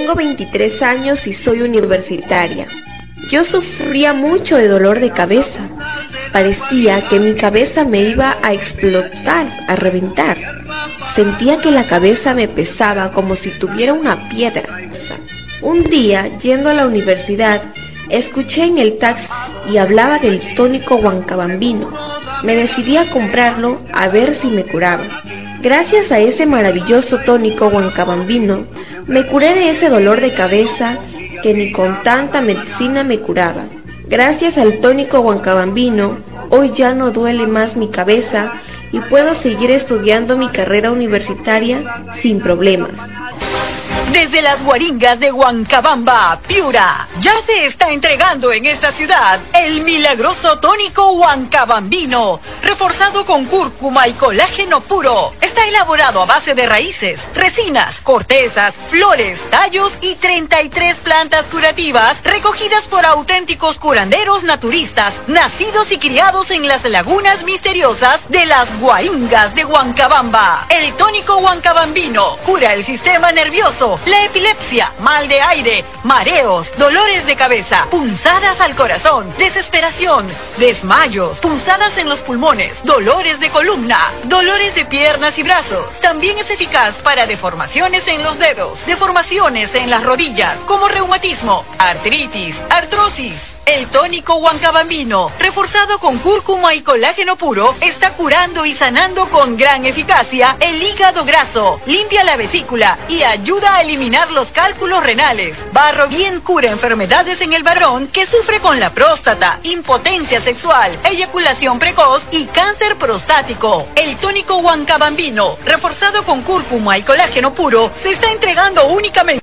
Tengo 23 años y soy universitaria. Yo sufría mucho de dolor de cabeza. Parecía que mi cabeza me iba a explotar, a reventar. Sentía que la cabeza me pesaba como si tuviera una piedra. Un día, yendo a la universidad, escuché en el taxi y hablaba del tónico Huancabambino. Me decidí a comprarlo a ver si me curaba. Gracias a ese maravilloso tónico Huancabambino, me curé de ese dolor de cabeza que ni con tanta medicina me curaba. Gracias al tónico Huancabambino, hoy ya no duele más mi cabeza y puedo seguir estudiando mi carrera universitaria sin problemas. Desde las Guaringas de Huancabamba, Piura, ya se está entregando en esta ciudad el milagroso tónico Huancabambino, reforzado con cúrcuma y colágeno puro. Está elaborado a base de raíces, resinas, cortezas, flores, tallos y 33 plantas curativas recogidas por auténticos curanderos naturistas, nacidos y criados en las lagunas misteriosas de las Guaringas de Huancabamba. El tónico Huancabambino cura el sistema nervioso, la epilepsia, mal de aire, mareos, dolores de cabeza, punzadas al corazón, desesperación, desmayos, punzadas en los pulmones, dolores de columna, dolores de piernas y brazos. También es eficaz para deformaciones en los dedos, deformaciones en las rodillas, como reumatismo, artritis, artrosis. El tónico Huancabambino, reforzado con cúrcuma y colágeno puro, está curando y sanando con gran eficacia el hígado graso, limpia la vesícula y ayuda a eliminar los cálculos renales. Barro bien cura enfermedades en el varón que sufre con la próstata, impotencia sexual, eyaculación precoz y cáncer prostático. El tónico Huancabambino, reforzado con cúrcuma y colágeno puro, se está entregando únicamente.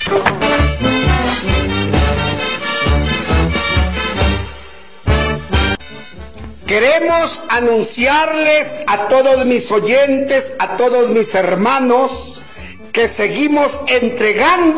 Queremos anunciarles a todos mis oyentes, a todos mis hermanos, que seguimos entregando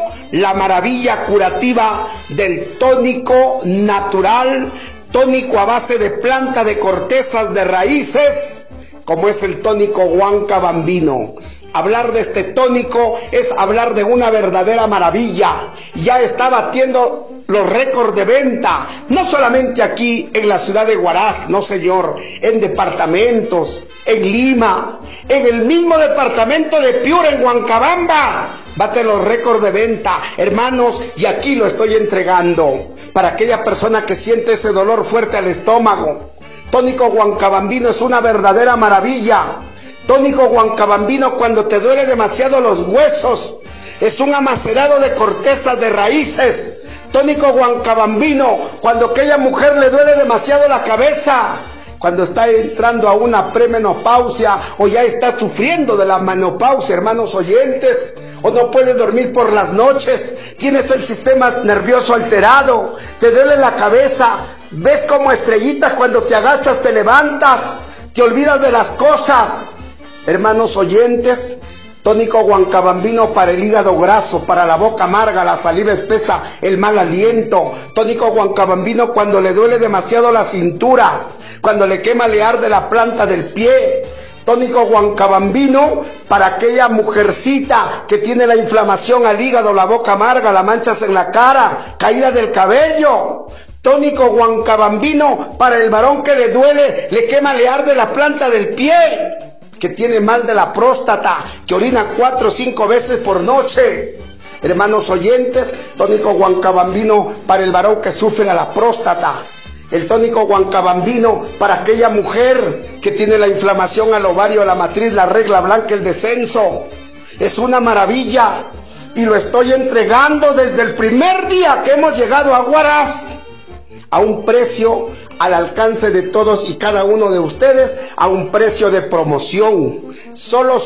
la maravilla curativa del tónico natural, tónico a base de planta, de cortezas, de raíces, como es el tónico Huancabambino. Hablar de este tónico es hablar de una verdadera maravilla. Ya está batiendo los récords de venta, no solamente aquí en la ciudad de Huaraz, no señor, en departamentos, en Lima, en el mismo departamento de Piura, en Huancabamba, bate los récords de venta, hermanos, y aquí lo estoy entregando, para aquella persona que siente ese dolor fuerte al estómago. Tónico Huancabambino es una verdadera maravilla. Tónico Huancabambino cuando te duele demasiado los huesos, es un amacerado de cortezas, de raíces. Tónico Huancabambino cuando aquella mujer le duele demasiado la cabeza, cuando está entrando a una premenopausia o ya está sufriendo de la menopausia, hermanos oyentes, o no puedes dormir por las noches, tienes el sistema nervioso alterado, te duele la cabeza, ves como estrellitas cuando te agachas, te levantas, te olvidas de las cosas. Hermanos oyentes, tónico Huancabambino para el hígado graso, para la boca amarga, la saliva espesa, el mal aliento. Tónico Huancabambino cuando le duele demasiado la cintura, cuando le quema, le arde la planta del pie. Tónico Huancabambino para aquella mujercita que tiene la inflamación al hígado, la boca amarga, las manchas en la cara, caída del cabello. Tónico Huancabambino para el varón que le duele, le quema, le arde la planta del pie, que tiene mal de la próstata, que orina 4 o 5 veces por noche. Hermanos oyentes, tónico Huancabambino para el varón que sufre a la próstata. El tónico Huancabambino para aquella mujer que tiene la inflamación al ovario, a la matriz, la regla blanca, el descenso. Es una maravilla y lo estoy entregando desde el primer día que hemos llegado a Huaraz, a un precio al alcance de todos y cada uno de ustedes, a un precio de promoción. Solo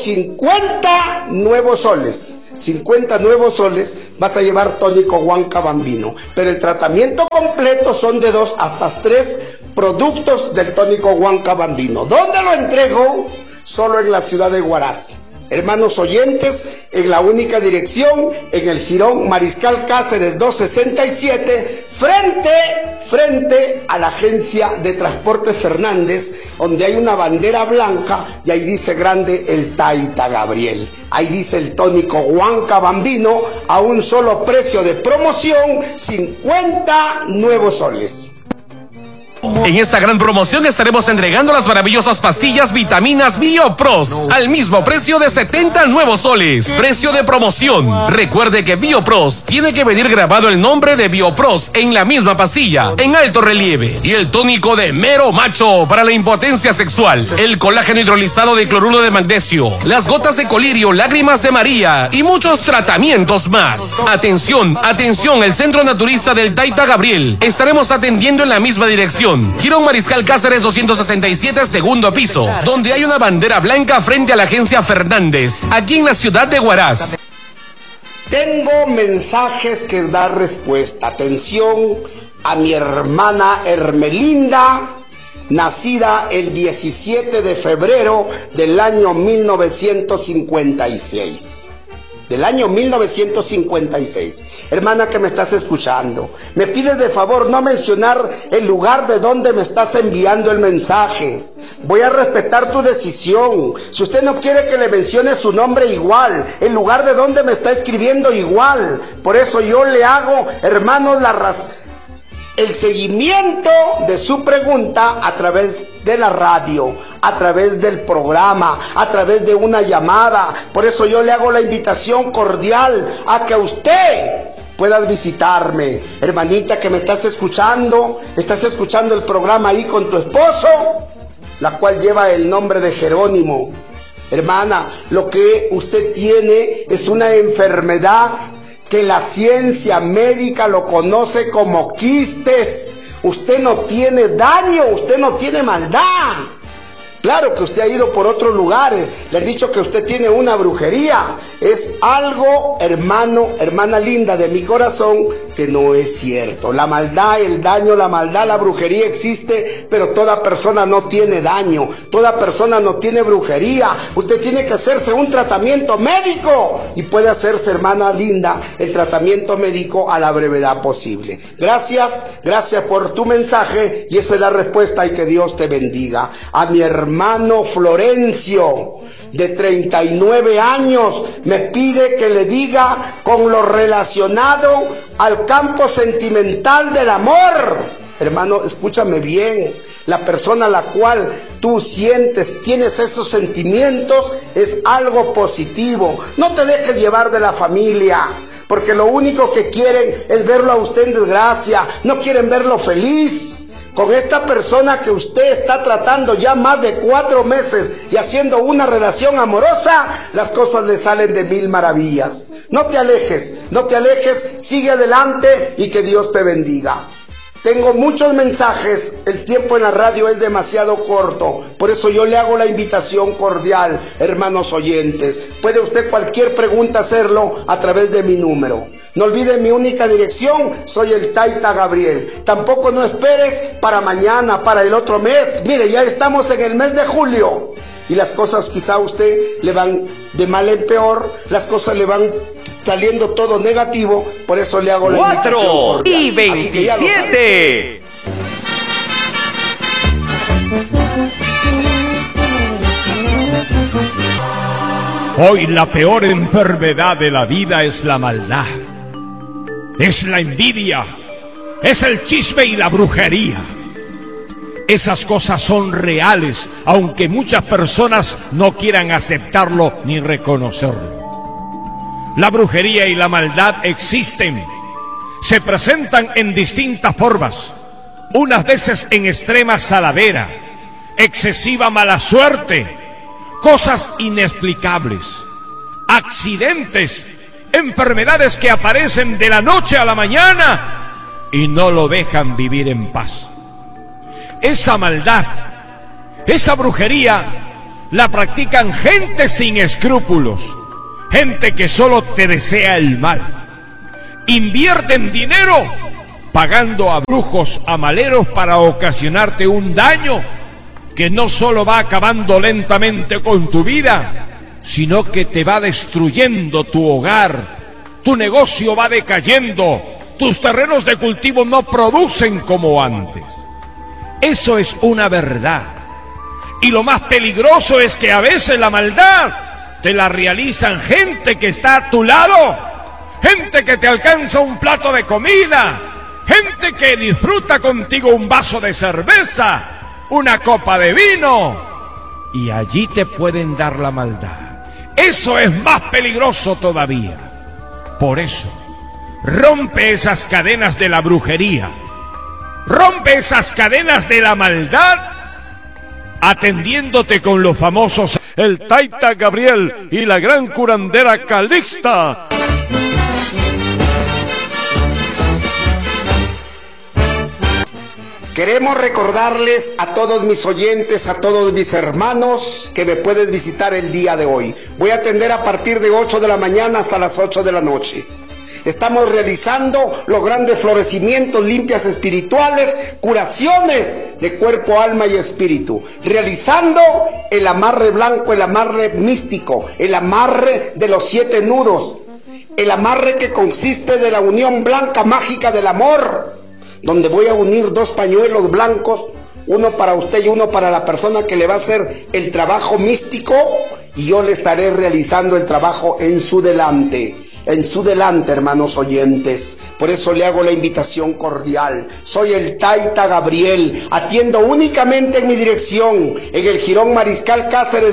50 nuevos soles. 50 nuevos soles vas a llevar tónico Huancabambino. Pero el tratamiento completo son de 2 hasta 3 productos del tónico Huancabambino. ¿Dónde lo entrego? Solo en la ciudad de Huaraz. hermanos oyentes, en la única dirección, en el Jirón Mariscal Cáceres 267, frente a la agencia de Transportes Fernández, donde hay una bandera blanca y ahí dice grande el Taita Gabriel. Ahí dice el tónico Huancabambino, a un solo precio de promoción, 50 nuevos soles. En esta gran promoción estaremos entregando las maravillosas pastillas vitaminas BioPros al mismo precio de 70 nuevos soles. Precio de promoción. Recuerde que BioPros tiene que venir grabado el nombre de BioPros en la misma pastilla, en alto relieve. Y el tónico de Mero Macho para la impotencia sexual. El colágeno hidrolizado de cloruro de magnesio. Las gotas de colirio, lágrimas de María y muchos tratamientos más. Atención, atención, el Centro Naturista del Taita Gabriel. Estaremos atendiendo en la misma dirección. Jirón Mariscal Cáceres 267, segundo piso, donde hay una bandera blanca frente a la agencia Fernández, aquí en la ciudad de Huaraz. Tengo mensajes que dar respuesta. Atención a mi hermana Hermelinda, nacida el 17 de febrero del año 1956. Del año 1956. Hermana que me estás escuchando, me pides de favor no mencionar el lugar de donde me estás enviando el mensaje. Voy a respetar tu decisión. Si usted no quiere que le mencione su nombre, igual, el lugar de donde me está escribiendo, igual. Por eso yo le hago, hermanos, el seguimiento de su pregunta a través de la radio, a través del programa, a través de una llamada. Por eso yo le hago la invitación cordial a que usted pueda visitarme. Hermanita que me estás escuchando el programa ahí con tu esposo, la cual lleva el nombre de Jerónimo. Hermana, lo que usted tiene es una enfermedad que la ciencia médica lo conoce como quistes. Usted no tiene daño, usted no tiene maldad. Claro que usted ha ido por otros lugares, le han dicho que usted tiene una brujería. Es algo, hermana linda de mi corazón, que no es cierto. La maldad, el daño, la maldad, la brujería existe, pero toda persona no tiene daño, toda persona no tiene brujería. Usted tiene que hacerse un tratamiento médico y puede hacerse, hermana linda, el tratamiento médico a la brevedad posible. Gracias por tu mensaje y esa es la respuesta y que Dios te bendiga. A mi hermano Florencio, de 39 años, me pide que le diga con lo relacionado al campo sentimental del amor. Hermano, escúchame bien, la persona a la cual tú tienes esos sentimientos, es algo positivo. No te dejes llevar de la familia, porque lo único que quieren es verlo a usted en desgracia, no quieren verlo feliz. Con esta persona que usted está tratando ya más de 4 meses y haciendo una relación amorosa, las cosas le salen de mil maravillas. No te alejes, sigue adelante y que Dios te bendiga. Tengo muchos mensajes, el tiempo en la radio es demasiado corto, por eso yo le hago la invitación cordial, hermanos oyentes. Puede usted cualquier pregunta hacerlo a través de mi número. No olvide mi única dirección, soy el Taita Gabriel. Tampoco no esperes para mañana, para el otro mes. Mire, ya estamos en el mes de julio y las cosas quizá a usted le van de mal en peor, las cosas le van saliendo todo negativo, por eso le hago la invitación cordial. 4:27. Hoy la peor enfermedad de la vida es la maldad, es la envidia, es el chisme y la brujería. Esas cosas son reales, aunque muchas personas no quieran aceptarlo ni reconocerlo. La brujería y la maldad existen, se presentan en distintas formas, unas veces en extrema saladera, excesiva mala suerte, cosas inexplicables, accidentes, enfermedades que aparecen de la noche a la mañana y no lo dejan vivir en paz. Esa maldad, esa brujería, la practican gente sin escrúpulos, gente que solo te desea el mal. Invierten dinero pagando a brujos, a maleros para ocasionarte un daño que no solo va acabando lentamente con tu vida, sino que te va destruyendo tu hogar, tu negocio va decayendo, tus terrenos de cultivo no producen como antes. Eso es una verdad. Y lo más peligroso es que a veces la maldad te la realizan gente que está a tu lado, gente que te alcanza un plato de comida, gente que disfruta contigo un vaso de cerveza, una copa de vino, y allí te pueden dar la maldad. Eso es más peligroso todavía. Por eso, rompe esas cadenas de la brujería, rompe esas cadenas de la maldad, atendiéndote con los famosos el Taita Gabriel y la gran curandera Calixta. Queremos recordarles a todos mis oyentes, a todos mis hermanos, que me puedes visitar el día de hoy. Voy a atender a partir de 8 de la mañana hasta las 8 de la noche. Estamos realizando los grandes florecimientos, limpias espirituales, curaciones de cuerpo, alma y espíritu. Realizando el amarre blanco, el amarre místico, el amarre de los 7 nudos. El amarre que consiste de la unión blanca mágica del amor, donde voy a unir 2 pañuelos blancos, uno para usted y uno para la persona que le va a hacer el trabajo místico, y yo le estaré realizando el trabajo en su delante, hermanos oyentes. Por eso le hago la invitación cordial. Soy el Taita Gabriel, atiendo únicamente en mi dirección, en el Jirón Mariscal Cáceres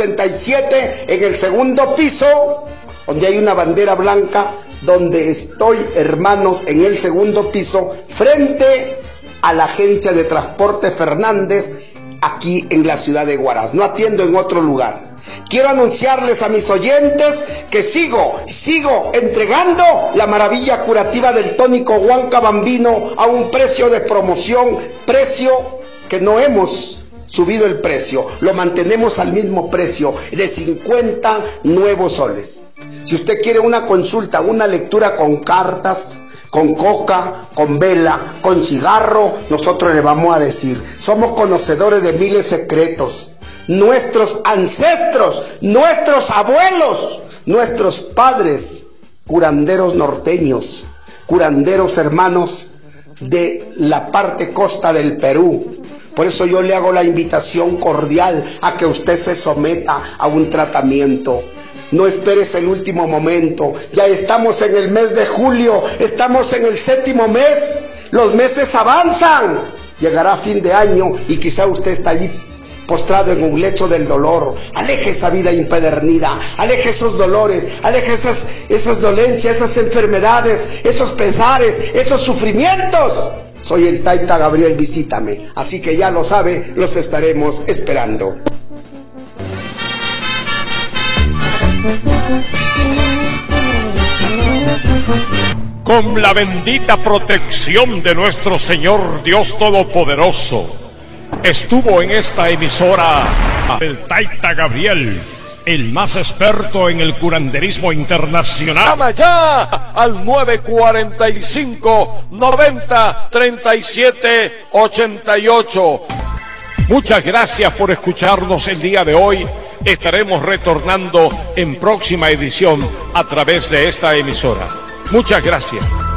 267, en el segundo piso, donde hay una bandera blanca, donde estoy, hermanos, en el segundo piso, frente a la agencia de transporte Fernández, aquí en la ciudad de Huaraz. No atiendo en otro lugar. Quiero anunciarles a mis oyentes que sigo entregando la maravilla curativa del tónico Huancabambino a un precio de promoción, precio que no hemos subido el precio, lo mantenemos al mismo precio de 50 nuevos soles. Si usted quiere una consulta, una lectura con cartas, con coca, con vela, con cigarro, nosotros le vamos a decir. Somos conocedores de miles secretos. Nuestros ancestros, nuestros abuelos, nuestros padres, curanderos norteños, curanderos hermanos de la parte costa del Perú. Por eso yo le hago la invitación cordial a que usted se someta a un tratamiento. No esperes el último momento. Ya estamos en el mes de julio, estamos en el 7º mes. Los meses avanzan. Llegará fin de año y quizá usted está allí postrado en un lecho del dolor. Aleje esa vida impedernida, aleje esos dolores, aleje esas dolencias, esas enfermedades, esos pesares, esos sufrimientos. Soy el Taita Gabriel, visítame. Así que ya lo sabe, los estaremos esperando. Con la bendita protección de nuestro Señor Dios Todopoderoso, estuvo en esta emisora el Taita Gabriel, el más experto en el curanderismo internacional. Llama ya al 945-90-37-88. Muchas gracias por escucharnos el día de hoy. Estaremos retornando en próxima edición a través de esta emisora. Muchas gracias.